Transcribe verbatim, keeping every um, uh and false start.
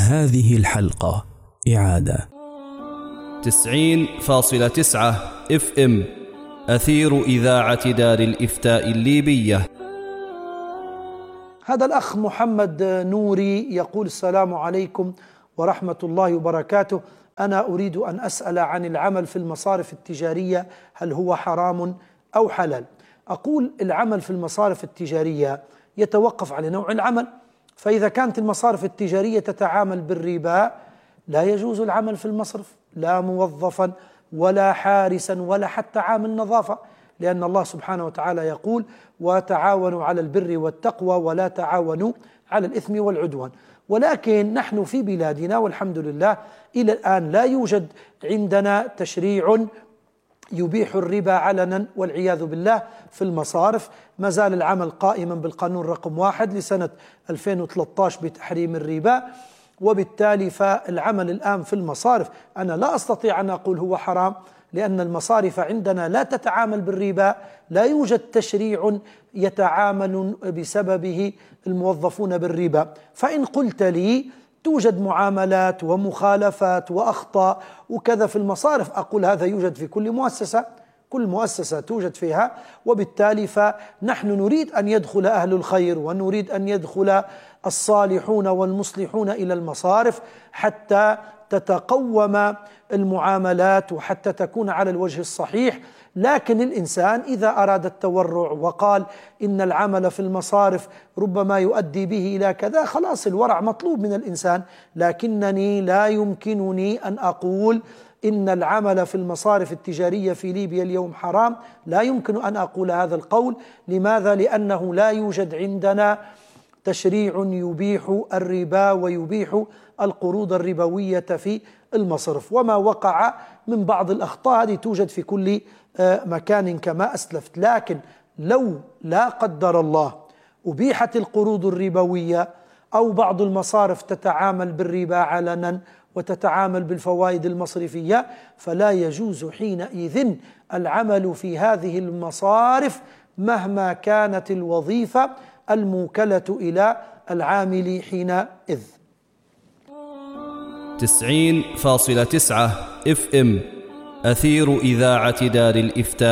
هذه الحلقة إعادة. تسعين فاصلة تسعة اف ام أثير إذاعة دار الإفتاء الليبية. هذا الأخ محمد نوري يقول: السلام عليكم ورحمة الله وبركاته. أنا أريد أن أسأل عن العمل في المصارف التجارية، هل هو حرام أو حلال؟ أقول: العمل في المصارف التجارية يتوقف على نوع العمل، فإذا كانت المصارف التجارية تتعامل بالربا لا يجوز العمل في المصرف، لا موظفا ولا حارسا ولا حتى عامل نظافة، لأن الله سبحانه وتعالى يقول: وتعاونوا على البر والتقوى ولا تعاونوا على الإثم والعدوان. ولكن نحن في بلادنا والحمد لله إلى الآن لا يوجد عندنا تشريع يبيح الربا علنا والعياذ بالله في المصارف. ما زال العمل قائما بالقانون رقم واحد لسنة ألفين وثلاثة عشر بتحريم الربا، وبالتالي فالعمل الآن في المصارف أنا لا أستطيع أن أقول هو حرام، لأن المصارف عندنا لا تتعامل بالربا، لا يوجد تشريع يتعامل بسببه الموظفون بالربا. فإن قلت لي توجد معاملات ومخالفات وأخطاء وكذا في المصارف، أقول هذا يوجد في كل مؤسسة، كل مؤسسة توجد فيها، وبالتالي فنحن نريد أن يدخل أهل الخير ونريد أن يدخل الصالحون والمصلحون إلى المصارف حتى تتقوم المعاملات وحتى تكون على الوجه الصحيح. لكن الإنسان إذا أراد التورع وقال إن العمل في المصارف ربما يؤدي به إلى كذا، خلاص الورع مطلوب من الإنسان. لكنني لا يمكنني أن أقول إن العمل في المصارف التجارية في ليبيا اليوم حرام، لا يمكن أن أقول هذا القول. لماذا؟ لأنه لا يوجد عندنا تشريع يبيح الربا ويبيح القروض الربوية في المصرف. وما وقع من بعض الأخطاء هذه توجد في كل مكان كما أسلفت. لكن لو لا قدر الله أبيحت القروض الربوية أو بعض المصارف تتعامل بالربا علنا وتتعامل بالفوائد المصرفية، فلا يجوز حينئذ العمل في هذه المصارف مهما كانت الوظيفة الموكلة إلى العامل حينئذ. تسعين فاصلة تسعة اف ام أثير إذاعة دار الإفتاء